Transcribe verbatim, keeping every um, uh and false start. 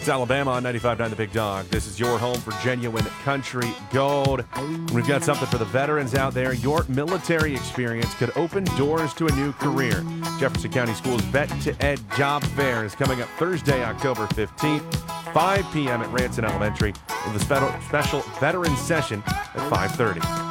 It's Alabama on ninety-five point nine The Big Dog. This is your home for genuine country gold. We've got something for the veterans out there. Your military experience could open doors to a new career. Jefferson County Schools Vet to Ed Job Fair is coming up Thursday, October fifteenth, five p.m. at Ranson Elementary with a special, special veteran session at five thirty.